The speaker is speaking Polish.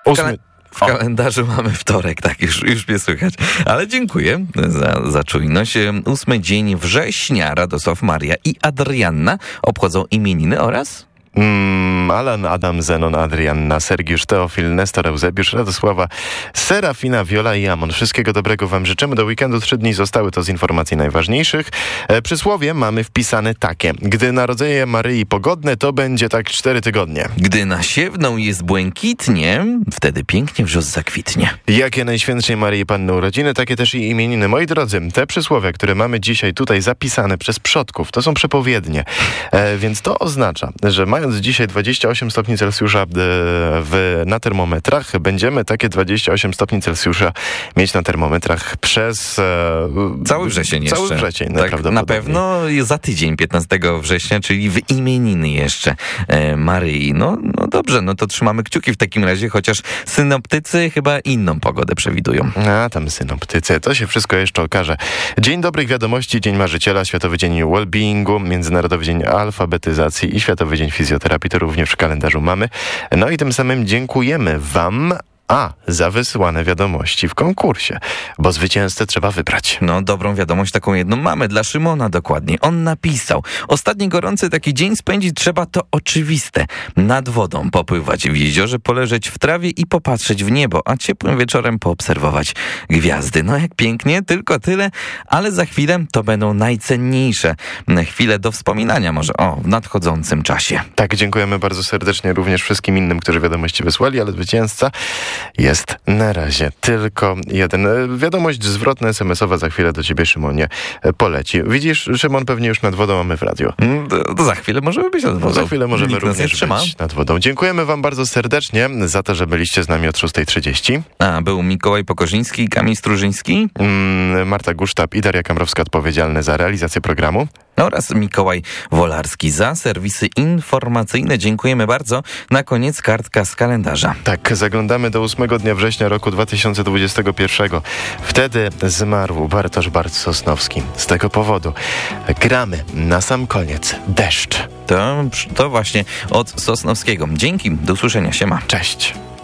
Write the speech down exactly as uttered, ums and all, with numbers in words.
Ósmy... W kalendarzu mamy wtorek, tak, już, już mnie słychać. Ale dziękuję za, za czujność. Ósmy dzień września Radosław, Maria i Adrianna obchodzą imieniny oraz... Mm, Alan, Adam, Zenon, Adrianna, Sergiusz, Teofil, Nestor, Eusebiusz, Radosława, Serafina, Wiola i Amon. Wszystkiego dobrego wam życzymy. Do weekendu trzy dni zostały, to z informacji najważniejszych. E, przysłowie mamy wpisane takie. Gdy narodzenie Maryi pogodne, to będzie tak cztery tygodnie. Gdy nasiewną jest błękitnie, wtedy pięknie wrzos zakwitnie. Jakie Najświętszej Maryi Panny urodziny, takie też i imieniny. Moi drodzy, te przysłowia, które mamy dzisiaj tutaj zapisane przez przodków, to są przepowiednie. E, więc to oznacza, że mając dzisiaj dwadzieścia osiem stopni Celsjusza w, na termometrach, będziemy takie dwadzieścia osiem stopni Celsjusza mieć na termometrach przez... E, cały wrzesień jeszcze. Cały wrzesień, tak, na pewno za tydzień, piętnastego września, czyli w imieniny jeszcze e, Maryi. No, no dobrze, no to trzymamy kciuki w takim razie, chociaż synoptycy chyba inną pogodę przewidują. A tam synoptycy, to się wszystko jeszcze okaże. Dzień dobrych wiadomości, Dzień Marzyciela, Światowy Dzień Wellbeingu, Międzynarodowy Dzień Alfabetyzacji i Światowy Dzień Fizjoterapii, to również w kalendarzu mamy. No i tym samym dziękujemy wam, a za wysyłane wiadomości w konkursie, bo zwycięzcę trzeba wybrać. No, dobrą wiadomość taką jedną mamy dla Szymona dokładnie. On napisał: ostatni gorący taki dzień spędzić trzeba, to oczywiste. Nad wodą popływać w jeziorze, poleżeć w trawie i popatrzeć w niebo, a ciepłym wieczorem poobserwować gwiazdy. No jak pięknie, tylko tyle, ale za chwilę to będą najcenniejsze chwile do wspominania może o w nadchodzącym czasie. Tak, dziękujemy bardzo serdecznie również wszystkim innym, którzy wiadomości wysłali, ale zwycięzca jest na razie tylko jeden. Wiadomość zwrotna es em esowa za chwilę do ciebie, Szymonie, poleci. Widzisz, Szymon pewnie już nad wodą, a my w radio. To, to za chwilę możemy być nad wodą. Za chwilę możemy Nikt również być nad wodą. Dziękujemy wam bardzo serdecznie za to, że byliście z nami od szóstej trzydzieści. A, był Mikołaj Pokorzyński, Kamil Strużyński, mm, Marta Gusztab i Daria Kamrowska odpowiedzialne za realizację programu. Oraz Mikołaj Wolarski za serwisy informacyjne. Dziękujemy bardzo. Na koniec kartka z kalendarza. Tak, zaglądamy do ósmego dnia września roku dwa tysiące dwudziestego pierwszego. Wtedy zmarł Bartosz Bart-Sosnowski. Z tego powodu gramy na sam koniec Deszcz. To, to właśnie od Sosnowskiego. Dzięki, do usłyszenia, siema. Cześć.